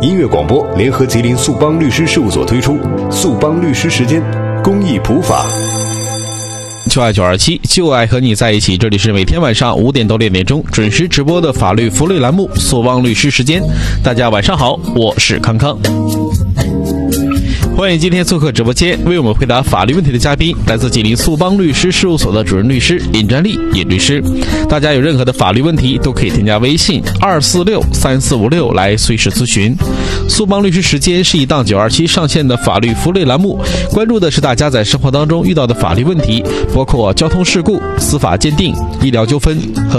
音乐广播联合吉林速邦律师事务所推出速邦律师时间公益普法。 92927就爱和你在一起，这里是每天晚上5点到6点钟准时直播的法律福利栏目速邦律师时间。大家晚上好，我是康康。欢迎今天做客直播间为我们回答法律问题的嘉宾，来自吉林速邦律师事务所的主任律师尹占利尹律师。大家有任何的法律问题都可以添加微信2463456来随时咨询。速邦律师时间是一档927上线的法律福利栏目，关注的是大家在生活当中遇到的法律问题，包括交通事故、司法鉴定、医疗纠纷和